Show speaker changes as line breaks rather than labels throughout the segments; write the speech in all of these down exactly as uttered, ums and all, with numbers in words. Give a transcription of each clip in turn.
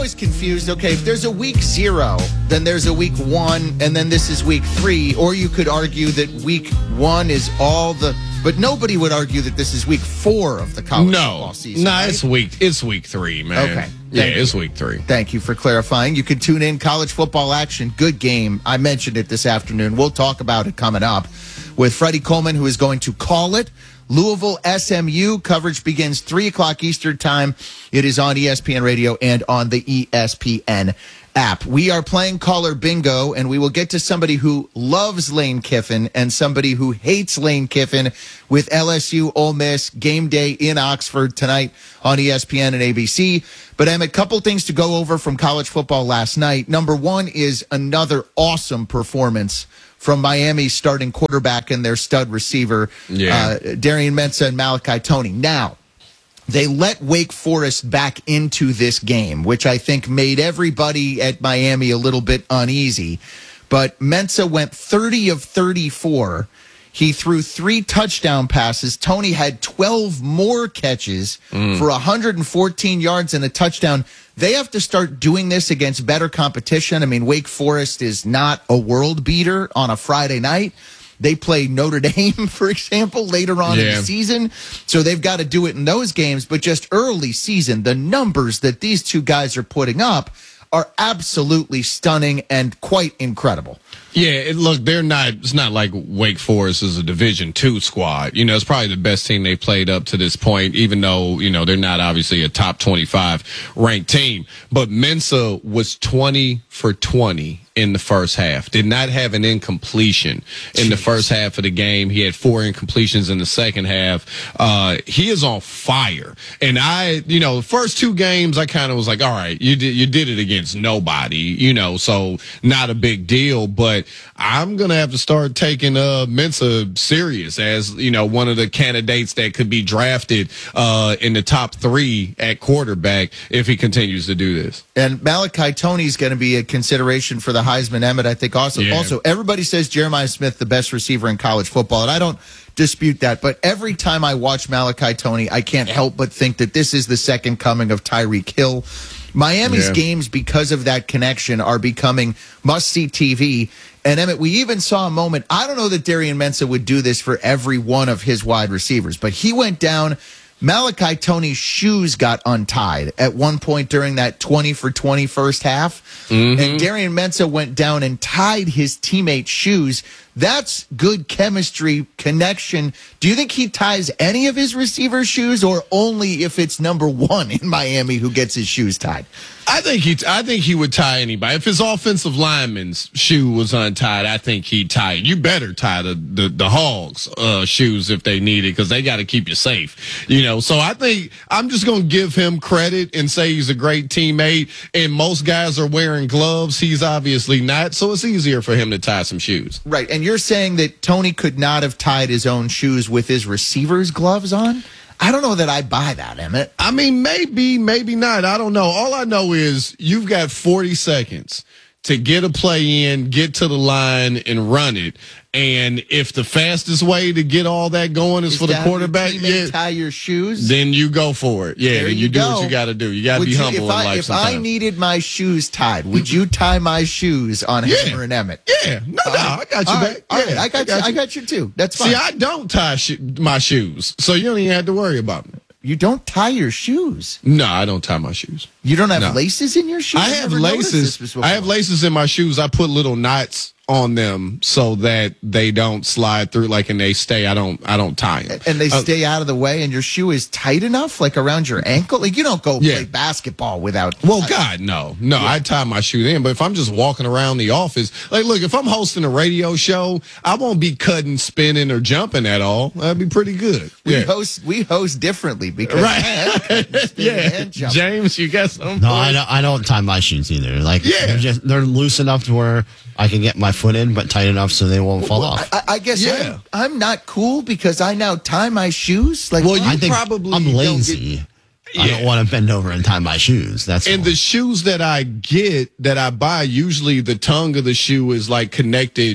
always confused. Okay, if there's a week zero, then there's a week one, and then this is week three. Or you could argue that week one is all the, but nobody would argue that this is week four of the college
no,
football season.
No,
right?
it's week. It's week three, man.
Okay,
yeah,
Thank
it's
you.
week three.
Thank you for clarifying. You can tune in college football action. Good game. I mentioned it this afternoon. We'll talk about it coming up with Freddie Coleman, who is going to call it. Louisville S M U coverage begins three o'clock Eastern time. It is on E S P N Radio and on the E S P N app. We are playing caller bingo, and we will get to somebody who loves Lane Kiffin and somebody who hates Lane Kiffin with L S U Ole Miss game day in Oxford tonight on E S P N and A B C. But I have a couple things to go over from college football last night. Number one is another awesome performance from Miami's starting quarterback and their stud receiver,
yeah.
uh, Darian Mensah and Malachi Toney. Now, they let Wake Forest back into this game, which I think made everybody at Miami a little bit uneasy. But Mensah went thirty of thirty-four. He threw three touchdown passes. Toney had twelve more catches mm. for one hundred fourteen yards and a touchdown. They have to start doing this against better competition. I mean, Wake Forest is not a world beater on a Friday night. They play Notre Dame, for example, later on
yeah.
in the season. So they've got to do it in those games. But just early season, the numbers that these two guys are putting up are absolutely stunning and quite incredible.
Yeah, it, look, they're not, it's not like Wake Forest is a Division two squad. You know, it's probably the best team they played up to this point, even though, you know, they're not obviously a top twenty-five ranked team. But Mensah was twenty for twenty in the first half. Did not have an incompletion in Jeez. the first half of the game. He had four incompletions in the second half. Uh, he is on fire. And I, you know, the first two games, I kind of was like, all right, you did, you did it against nobody, you know, so not a big deal. But I'm going to have to start taking uh, Mensah serious as, you know, one of the candidates that could be drafted uh, in the top three at quarterback if he continues to do this.
And Malachi Toney is going to be a consideration for the Heisman. Emmett, I think also.
Yeah.
Also, everybody says Jeremiah Smith the best receiver in college football, and I don't dispute that. But every time I watch Malachi Toney, I can't help but think that this is the second coming of Tyreek Hill. Miami's
yeah.
games, because of that connection, are becoming must-see T V. And, Emmett, we even saw a moment. I don't know that Darian Mensah would do this for every one of his wide receivers, but he went down. Malachi Toney's shoes got untied at one point during that twenty for twenty first half. Mm-hmm. And Darian Mensah went down and tied his teammate's shoes. That's good chemistry, connection. Do you think he ties any of his receivers' shoes, or only if it's number one in Miami who gets his shoes tied?
I think he, I think he would tie anybody. If his offensive lineman's shoe was untied, I think he'd tie it. You better tie the the, the Hogs' uh, shoes if they need it, because they got to keep you safe. You know, so I think I'm just going to give him credit and say he's a great teammate. And most guys are wearing gloves. He's obviously not, so it's easier for him to tie some shoes.
Right, and you're saying that Toney could not have tied his own shoes with his receiver's gloves on? I don't know that I buy that, Emmett.
I mean, maybe, maybe not. I don't know. All I know is you've got forty seconds to get a play in, get to the line, and run it. And if the fastest way to get all that going is, is for the quarterback,
yeah, tie your shoes,
then you go for it. Yeah, then you, you do what you got to do. You got to be
you,
humble
if
in
I,
life
If
sometimes.
I needed my shoes tied, would you tie my shoes on
yeah.
Hammer and Emmett?
Yeah, no, no, I got you
all
back.
Right, all
yeah,
right. I got, I got you. I got you too. That's fine.
See, I don't tie sh- my shoes, so you don't even have to worry about me.
You don't tie your shoes?
No, I don't tie my shoes.
You don't have
no.
laces in your shoes?
I have laces. I have laces in my shoes. I put little knots on them so that they don't slide through, like, and they stay. I don't. I don't tie them,
and they
uh,
stay out of the way. And your shoe is tight enough, like around your ankle. Like you don't go
yeah.
play basketball without.
Well, God, no, no. Yeah. I tie my shoe in, but if I'm just walking around the office, like, look, if I'm hosting a radio show, I won't be cutting, spinning, or jumping at all. That'd be pretty good.
We
yeah.
host. We host differently because
right. yeah. James, you got something?
No, I don't. I don't tie my shoes either. Like,
yeah.
they're just they're loose enough to where I can get my foot in, but tight enough so they won't fall
well,
off.
I, I guess
yeah.
I'm, I'm not cool because I now tie my shoes. Like,
well, you
I think
probably
I'm lazy.
Get,
I
yeah.
don't want to bend over and tie my shoes. That's
and
all.
the shoes that I get that I buy, usually the tongue of the shoe is like connected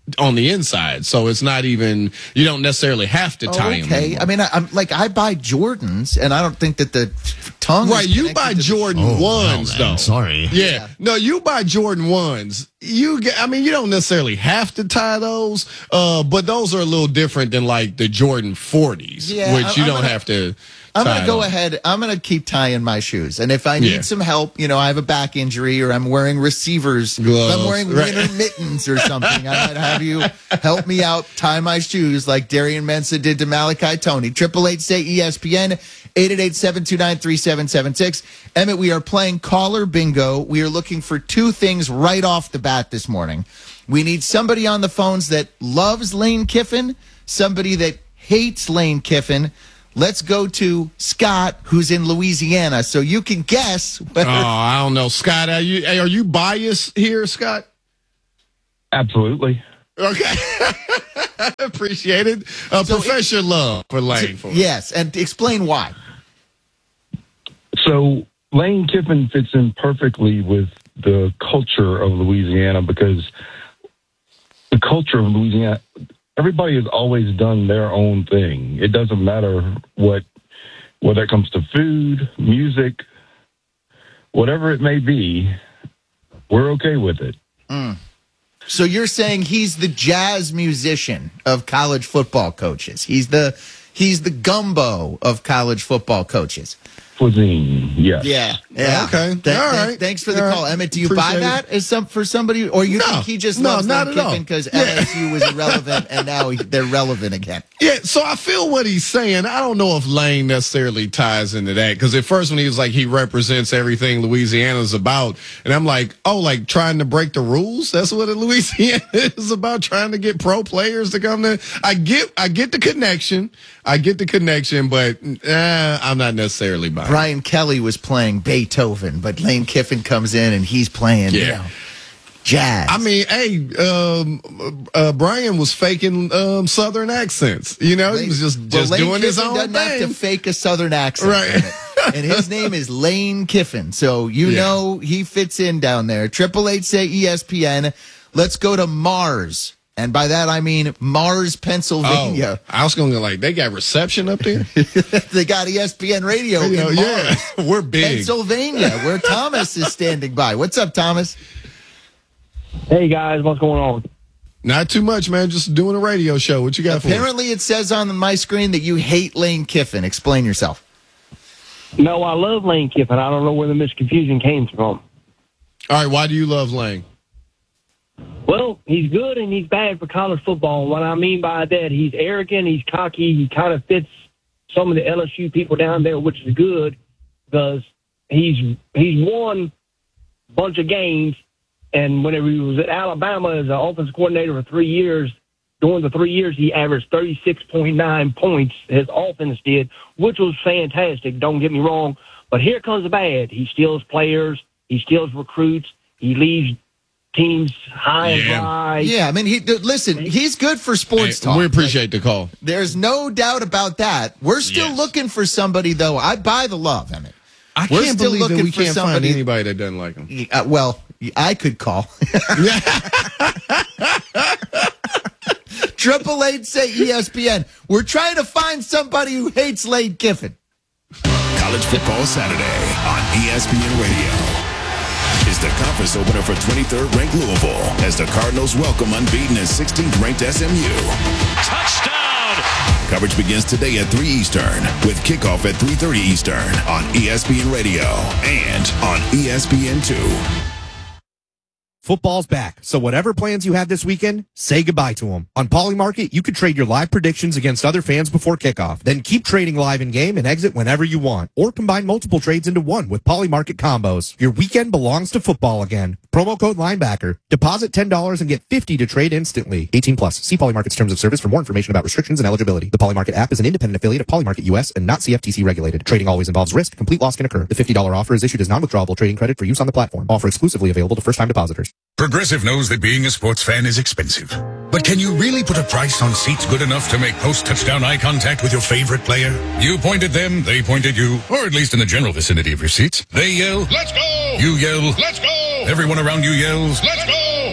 on the inside. So it's not even, you don't necessarily have to tie
oh,
them.
Okay. I mean, I, I'm like, I buy Jordans, and I don't think that the tongue.
Right.
is
You buy
connected to the-
Jordan
Oh,
ones,
wow, man.
though.
Sorry.
Yeah.
Yeah.
No, you buy Jordan ones. You get, I mean, you don't necessarily have to tie those, uh, but those are a little different than like the Jordan forties,
Yeah,
which you
I'm
don't
gonna-
have to.
I'm
tie
going to go
them.
ahead. I'm going to keep tying my shoes. And if I need
Yeah.
some help, you know, I have a back injury or I'm wearing receivers,
Gloves,
I'm wearing
right.
winter mittens or something, I might have you help me out, tie my shoes like Darian Mensah did to Malachi Tony. Triple eight say E S P N, eight eight eight, seven two nine, three seven seven six. Emmett, we are playing caller bingo. We are looking for two things right off the bat this morning. We need somebody on the phones that loves Lane Kiffin, somebody that hates Lane Kiffin. Let's go to Scott, who's in Louisiana, so you can guess whether.
Oh, I don't know, Scott. Are you are you biased here, Scott?
Absolutely.
Okay, appreciate it. Uh,
So
profess your love for Lane. For us.
Yes, and explain why.
So Lane Kiffin fits in perfectly with the culture of Louisiana because the culture of Louisiana, everybody has always done their own thing. It doesn't matter what, whether it comes to food, music, whatever it may be, we're okay with it.
So you're saying he's the jazz musician of college football coaches. He's the he's the gumbo of college football coaches.
Cuisine, yes.
Yeah. Yeah.
Okay.
Th-
All
th-
right.
Thanks for the
All
call,
right.
Emmett. Do you buy
Appreciate
that as some for somebody, or you
No.
think he just
No,
loves
not
Lane
at all.
Kiffin because
Yeah.
L S U was irrelevant and now he- they're relevant again?
Yeah, so I feel what he's saying. I don't know if Lane necessarily ties into that because at first when he was like he represents everything Louisiana's about, and I'm like, oh, like trying to break the rules. That's what Louisiana is about, trying to get pro players to come to. I get, I get the connection, I get the connection, but uh, I'm not necessarily buying. it.
Brian Kelly was playing Beethoven, but Lane Kiffin comes in and he's playing, you
Yeah.
know, jazz.
I mean, hey, um, uh, Brian was faking um, Southern accents. You know, he was just
Well,
just
Lane
doing his
Kiffin
own
doesn't have to
thing.
fake a Southern accent.
Right.
Emmett. And his name is Lane Kiffin. So you
Yeah.
know he fits in down there. Triple eight say E S P N. Let's go to Mars. And by that I mean Mars,
Oh,
Pennsylvania.
I was going to like, they got reception up there?
They got E S P N radio in
You know,
Mars,
yeah, we're big.
Pennsylvania, where Thomas is standing by. What's up, Thomas?
Hey guys, what's going on?
Not too much, man. Just doing a radio show. What you got for us?
Apparently it says on my screen that you hate Lane Kiffin. Explain yourself.
No, I love Lane Kiffin. I don't know where the misconfusion came from.
All right, why do you love Lane?
Well, he's good and he's bad for college football. What I mean by that, he's arrogant, he's cocky, he kind of fits some of the L S U people down there, which is good because he's he's won a bunch of games. And whenever he was at Alabama as an offensive coordinator for three years, during the three years, he averaged thirty-six point nine points. His offense did, which was fantastic. Don't get me wrong. But here comes the bad. He steals players. He steals recruits. He leaves teams high and
Yeah.
dry.
Yeah, I mean, he th- listen, he's good for sports
Hey,
talk.
we appreciate the call.
There's no doubt about that. We're still
Yes.
looking for somebody, though. I buy the love, Emmett.
I
We're
can't
still
believe that
looking
we
for
can't find
somebody-
anybody that doesn't like him.
Uh, well, I could call. Triple eight say E S P N. We're trying to find somebody who hates Lane Kiffin.
College Football Saturday on E S P N Radio is the conference opener for twenty-third ranked Louisville as the Cardinals welcome unbeaten and sixteenth ranked S M U.
Touchdown!
Coverage begins today at three Eastern with kickoff at three thirty Eastern on E S P N Radio and on E S P N two.
Football's back, so whatever plans you had this weekend, say goodbye to them. On Polymarket, you can trade your live predictions against other fans before kickoff. Then keep trading live in-game and exit whenever you want. Or combine multiple trades into one with Polymarket combos. Your weekend belongs to football again. Promo code Linebacker. Deposit ten dollars and get fifty dollars to trade instantly. eighteen plus. See Polymarket's terms of service for more information about restrictions and eligibility. The Polymarket app is an independent affiliate of Polymarket U S and not C F T C regulated. Trading always involves risk. Complete loss can occur. The fifty dollars offer is issued as non-withdrawable trading credit for use on the platform. Offer exclusively available to first-time depositors.
Progressive knows that being a sports fan is expensive. But can you really put a price on seats good enough to make post-touchdown eye contact with your favorite player? You point at them, they point at you, or at least in the general vicinity of your seats. They yell, "Let's go!" You yell, "Let's go!" Everyone around you yells, "Let's go!"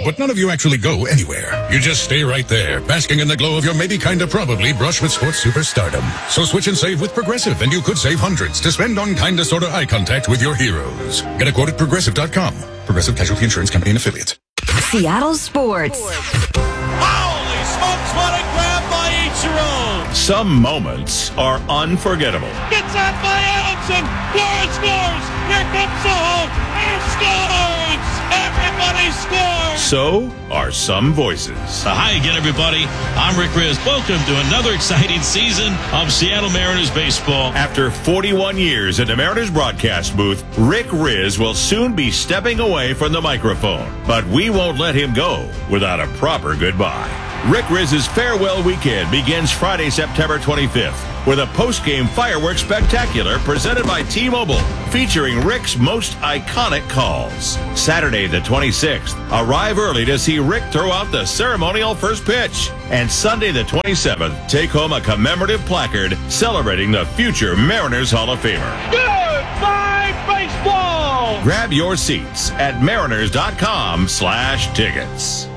but none of you actually go anywhere. You just stay right there, basking in the glow of your maybe kinda probably brush with sports superstardom. So switch and save with Progressive, and you could save hundreds to spend on kinda sorta eye contact with your heroes. Get a quote at progressive dot com. Progressive Casualty Insurance Company and Affiliates.
Seattle Sports.
Holy smokes, what a grab by Ichiro!
Some moments are unforgettable.
Gets out by Allenson. Flores scores. Here comes Soho. And scores! Everybody scores!
So are some voices.
Uh, hi again, everybody. I'm Rick Riz. Welcome to another exciting season of Seattle Mariners baseball.
After forty-one years in the Mariners broadcast booth, Rick Riz will soon be stepping away from the microphone. But we won't let him go without a proper goodbye. Rick Riz's farewell weekend begins Friday, September twenty-fifth, with a post-game fireworks spectacular presented by T-Mobile, featuring Rick's most iconic calls. Saturday, the twenty-sixth, arrive early to see Rick throw out the ceremonial first pitch. And Sunday, the twenty-seventh, take home a commemorative placard celebrating the future Mariners Hall of Famer.
Goodbye, baseball!
Grab your seats at mariners.com slash tickets.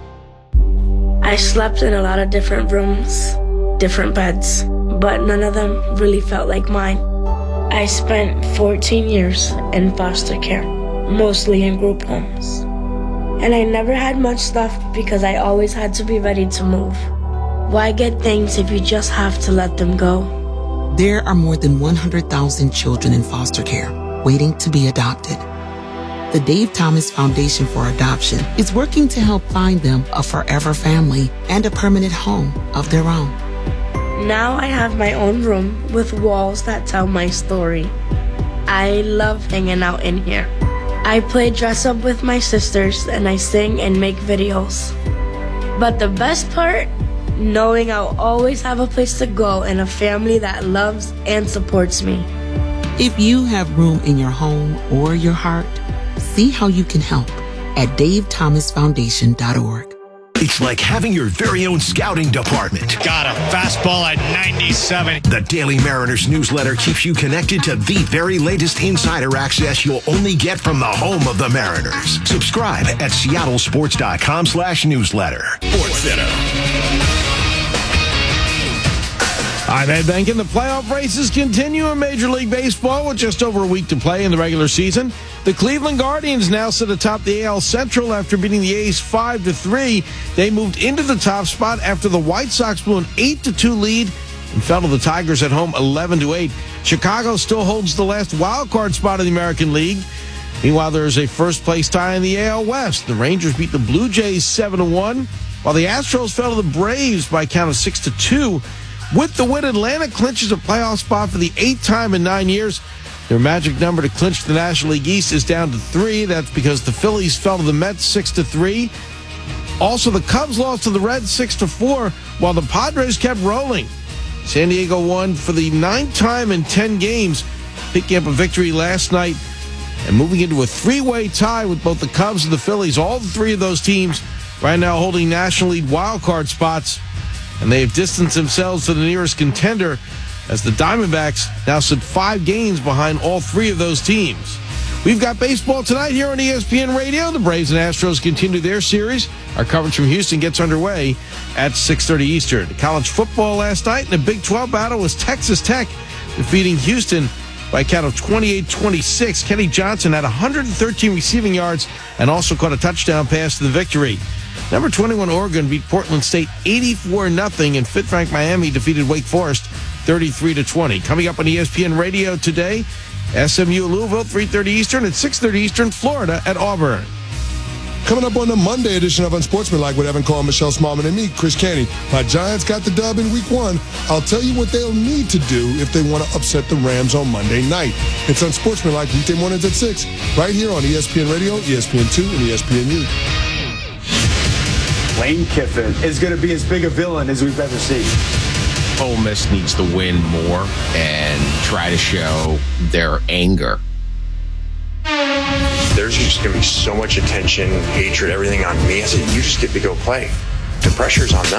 I slept in a lot of different rooms, different beds, but none of them really felt like mine. I spent fourteen years in foster care, mostly in group homes. And I never had much stuff because I always had to be ready to move. Why get things if you just have to let them go?
There are more than one hundred thousand children in foster care waiting to be adopted. The Dave Thomas Foundation for Adoption is working to help find them a forever family and a permanent home of their own.
Now I have my own room with walls that tell my story. I love hanging out in here. I play dress up with my sisters and I sing and make videos. But the best part? Knowing I'll always have a place to go and a family that loves and supports me.
If you have room in your home or your heart, see how you can help at dave thomas foundation dot org.
It's like having your very own scouting department.
Got a fastball at ninety-seven.
The Daily Mariners newsletter keeps you connected to the very latest insider access you'll only get from the home of the Mariners. Subscribe at seattle sports dot com slash newsletter.
Sports Center.
I'm Ed Benkin. The playoff races continue in Major League Baseball with just over a week to play in the regular season. The Cleveland Guardians now sit atop the A L Central after beating the A's five to three. They moved into the top spot after the White Sox blew an eight to two lead and fell to the Tigers at home eleven to eight. Chicago still holds the last wild card spot in the American League. Meanwhile, there is a first-place tie in the A L West. The Rangers beat the Blue Jays seven to one, while the Astros fell to the Braves by a count of six to two. With the win, Atlanta clinches a playoff spot for the eighth time in nine years. Their magic number to clinch the National League East is down to three. That's because the Phillies fell to the Mets six to three. Also, the Cubs lost to the Reds six to four, while the Padres kept rolling. San Diego won for the ninth time in ten games, picking up a victory last night and moving into a three-way tie with both the Cubs and the Phillies. All three of those teams right now holding National League wildcard spots, and they have distanced themselves to the nearest contender as the Diamondbacks now sit five games behind all three of those teams. We've got baseball tonight here on E S P N Radio. The Braves and Astros continue their series. Our coverage from Houston gets underway at six thirty Eastern. College football last night in the Big twelve battle was Texas Tech defeating Houston by a count of twenty-eight twenty-six. Kenny Johnson had one hundred thirteen receiving yards and also caught a touchdown pass to the victory. Number twenty-one Oregon beat Portland State eighty-four nothing, and Fit Frank Miami defeated Wake Forest thirty-three to twenty. Coming up on E S P N Radio today, S M U Louisville, three thirty Eastern, at six thirty Eastern, Florida at Auburn.
Coming up on the Monday edition of Unsportsmanlike with Evan Cole, Michelle Smallman, and me, Chris Caney. My Giants got the dub in week one. I'll tell you what they'll need to do if they want to upset the Rams on Monday night. It's Unsportsmanlike weekday mornings at six, right here on E S P N Radio, E S P N two, and E S P N U.
Lane Kiffin is going to be as big a villain as we've ever seen.
Ole Miss needs to win more and try to show their anger.
There's just going to be so much attention, hatred, everything on me. I said, you just get to go play. The pressure's on them.